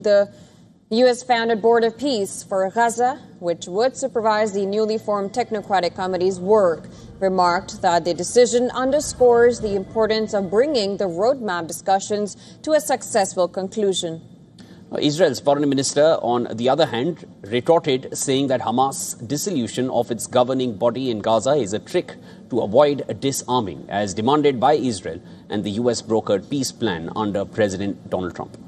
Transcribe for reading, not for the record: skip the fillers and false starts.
The U.S.-founded Board of Peace for Gaza, which would supervise the newly formed technocratic committee's work, remarked that the decision underscores the importance of bringing the roadmap discussions to a successful conclusion. Israel's foreign minister, on the other hand, retorted, saying that Hamas' dissolution of its governing body in Gaza is a trick to avoid disarming, as demanded by Israel and the U.S. brokered peace plan under President Donald Trump.